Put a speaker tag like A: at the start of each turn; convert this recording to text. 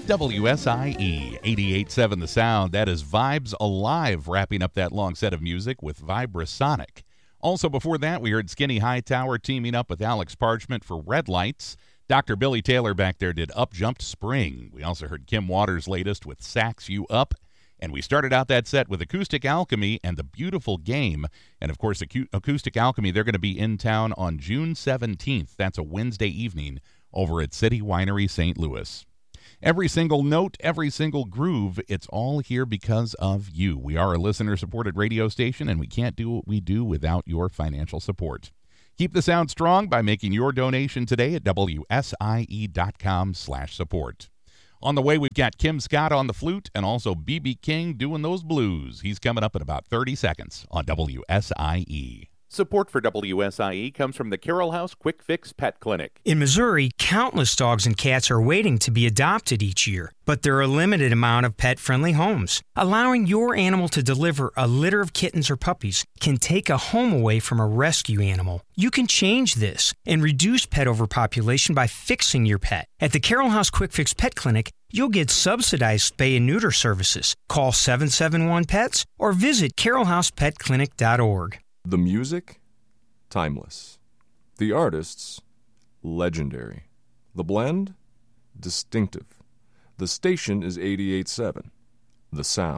A: WSIE 88.7 The Sound. That is Vibes Alive, wrapping up that long set of music with Vibrasonic. Also before that, we heard Skinny Hightower teaming up with Alex Parchment for Red Lights. Dr. Billy Taylor back there did Up Jumped Spring. We also heard Kim Waters' latest with Sax You Up. And we started out that set with Acoustic Alchemy and The Beautiful Game. And, of course, Acoustic Alchemy, they're going to be in town on June 17th. That's a Wednesday evening over at City Winery St. Louis. Every single note, every single groove, it's all here because of you. We are a listener-supported radio station, and we can't do what we do without your financial support. Keep the sound strong by making your donation today at WSIE.com/support. On the way, we've got Kim Scott on the flute and also B.B. King doing those blues. He's coming up in about 30 seconds on WSIE. Support for WSIE comes from the Carroll House Quick Fix Pet Clinic.
B: In Missouri, countless dogs and cats are waiting to be adopted each year, but there are a limited amount of pet-friendly homes. Allowing your animal to deliver a litter of kittens or puppies can take a home away from a rescue animal. You can change this and reduce pet overpopulation by fixing your pet. At the Carroll House Quick Fix Pet Clinic, you'll get subsidized spay and neuter services. Call 771-PETS or visit carrollhousepetclinic.org.
C: The music, timeless. The artists, legendary. The blend, distinctive. The station is 88.7. The sound.